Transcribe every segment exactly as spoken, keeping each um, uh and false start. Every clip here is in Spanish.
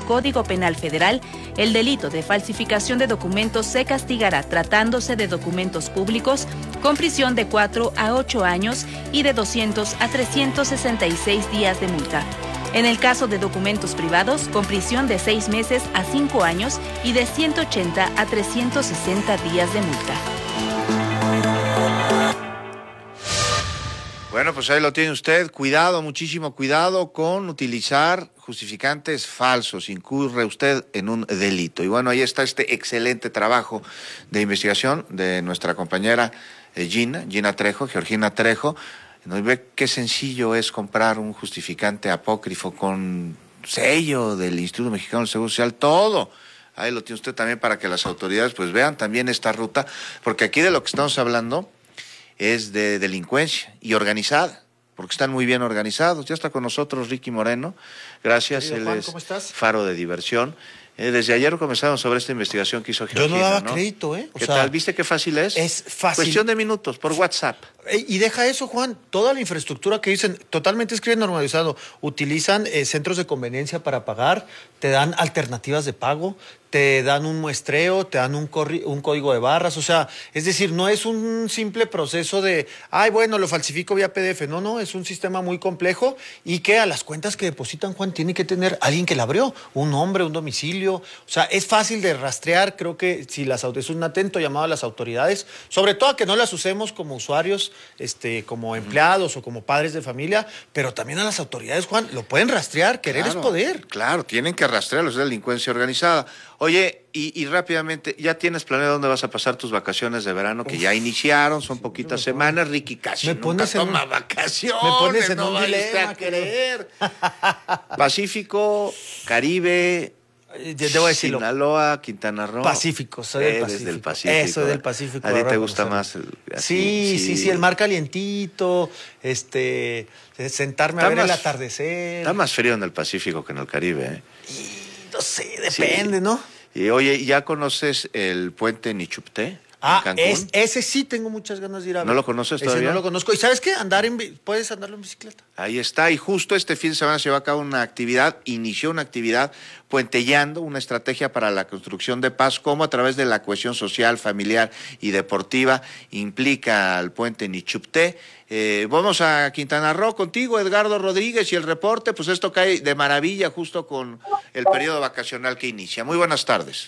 Código Penal Federal, el delito de falsificación de documentos se castigará, tratándose de documentos públicos, con prisión de cuatro a ocho años y de doscientos a trescientos sesenta y seis días de multa. En el caso de documentos privados, con prisión de seis meses a cinco años y de ciento ochenta a trescientos sesenta días de multa. Bueno, pues ahí lo tiene usted. Cuidado, muchísimo cuidado con utilizar justificantes falsos. Incurre usted en un delito. Y bueno, ahí está este excelente trabajo de investigación de nuestra compañera eh, Gina, Gina Trejo, Georgina Trejo. Nos ve qué sencillo es comprar un justificante apócrifo con sello del Instituto Mexicano del Seguro Social, todo. Ahí lo tiene usted también para que las autoridades pues vean también esta ruta, porque aquí de lo que estamos hablando es de delincuencia y organizada, porque están muy bien organizados. Ya está con nosotros Ricky Moreno, gracias, Querido él Juan, es ¿cómo estás? Faro de Diversión. Eh, desde ayer comenzamos sobre esta investigación que hizo Georgina. Yo no daba ¿no? crédito, ¿eh? O ¿Qué sea, tal? ¿Viste qué fácil es? Es fácil. Cuestión de minutos, por WhatsApp. Y deja eso, Juan, toda la infraestructura que dicen, totalmente es crimen normalizado. Utilizan eh, centros de conveniencia para pagar, te dan alternativas de pago, te dan un muestreo, te dan un, corri- un código de barras, o sea, es decir, no es un simple proceso de, ay, bueno, lo falsifico vía P D F, no, no, es un sistema muy complejo y que a las cuentas que depositan, Juan, tiene que tener alguien que la abrió, un nombre, un domicilio, o sea, es fácil de rastrear. Creo que si las autoridades, es un atento llamado a las autoridades, sobre todo a que no las usemos como usuarios, este, como empleados o como padres de familia, pero también a las autoridades, Juan, lo pueden rastrear, querer Claro, es poder. Claro, tienen que rastrearlo, es delincuencia organizada. Oye, y, y rápidamente, ¿ya tienes planeado dónde vas a pasar tus vacaciones de verano? Que Uf, ya iniciaron, son sí, poquitas semanas. Ricky casi me nunca toma un, vacaciones. Me pones en no un dilema, a querer. Pacífico, Caribe, debo decirlo. Sinaloa, Quintana Roo. Pacífico, soy del Pacífico. del Pacífico. Eso del Pacífico. ¿A ti te gusta más? El, así, sí, sí, sí, el mar calientito, este, sentarme está a ver más, el atardecer. Está más frío en el Pacífico que en el Caribe, ¿eh? Y, no sé, depende, sí. ¿no? Y oye, ¿ya conoces el puente Nichupté? Ah, es, ese sí tengo muchas ganas de ir a ver. ¿No lo conoces todavía? Ese no lo conozco. ¿Y sabes qué? Andar en, puedes andarlo en bicicleta. Ahí está. Y justo este fin de semana se llevó a cabo una actividad, inició una actividad puentellando una estrategia para la construcción de paz, como a través de la cohesión social, familiar y deportiva implica al puente Nichupté. Eh, vamos a Quintana Roo contigo, Edgardo Rodríguez, y el reporte, pues esto cae de maravilla justo con el periodo vacacional que inicia. Muy buenas tardes.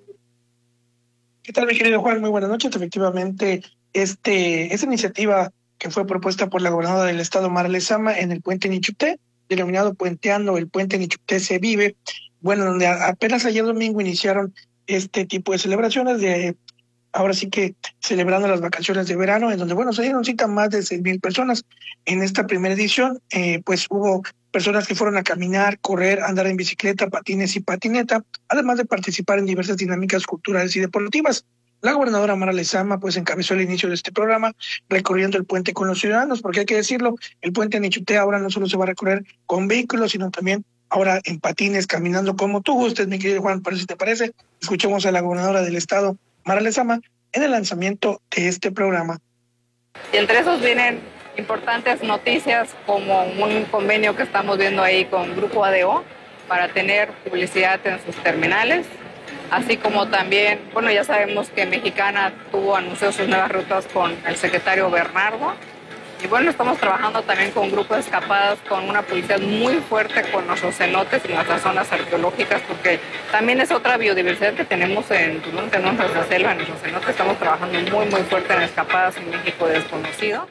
¿Qué tal, mi querido Juan? Muy buenas noches. Efectivamente, este, esta iniciativa que fue propuesta por la gobernadora del estado, Mara Lezama, en el puente Nichupté, denominado Puenteando el puente Nichupté se vive, bueno, donde apenas ayer domingo iniciaron este tipo de celebraciones, de ahora sí que celebrando las vacaciones de verano, en donde, bueno, se dieron cita más de seis mil personas. En esta primera edición, eh, pues hubo personas que fueron a caminar, correr, andar en bicicleta, patines y patineta, además de participar en diversas dinámicas culturales y deportivas. La gobernadora Mara Lezama pues encabezó el inicio de este programa recorriendo el puente con los ciudadanos, porque hay que decirlo, el puente Nichupté ahora no solo se va a recorrer con vehículos, sino también ahora en patines, caminando como tú gustes, mi querido Juan. Por eso, si te parece, escuchemos a la gobernadora del estado, Mara Lezama, en el lanzamiento de este programa. Y entre esos vienen importantes noticias como un convenio que estamos viendo ahí con Grupo A D O para tener publicidad en sus terminales, así como también, bueno, ya sabemos que Mexicana tuvo anunció sus nuevas rutas con el secretario Bernardo, y bueno, estamos trabajando también con Grupo de Escapadas, con una publicidad muy fuerte con nuestros cenotes y nuestras zonas arqueológicas, porque también es otra biodiversidad que tenemos en Tulum, tenemos nuestra selva, en nuestros cenotes, estamos trabajando muy, muy fuerte en Escapadas en México Desconocido.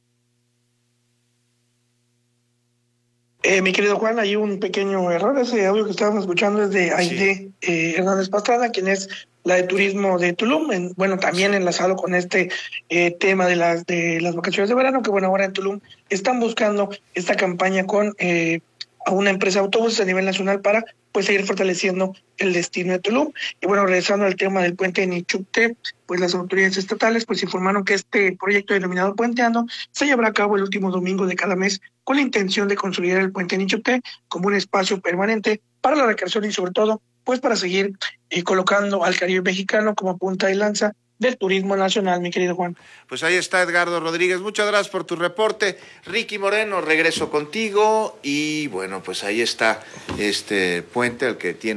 Eh, mi querido Juan, hay un pequeño error. Ese audio que estábamos escuchando es de Aide sí. eh, Hernández Pastrana, quien es la de turismo de Tulum. En, bueno, también enlazado con este eh, tema de las de las vacaciones de verano, que bueno, ahora en Tulum están buscando esta campaña con eh, a una empresa de autobuses a nivel nacional para pues seguir fortaleciendo el destino de Tulum. Y bueno, regresando al tema del puente de Nichupté, pues las autoridades estatales pues informaron que este proyecto denominado Puenteando se llevará a cabo el último domingo de cada mes con la intención de consolidar el puente Nichupté como un espacio permanente para la recreación y sobre todo pues para seguir eh, colocando al Caribe mexicano como punta de lanza del turismo nacional, mi querido Juan. Pues ahí está Edgardo Rodríguez, muchas gracias por tu reporte. Ricky Moreno, regreso contigo y bueno, pues ahí está este puente al que tiene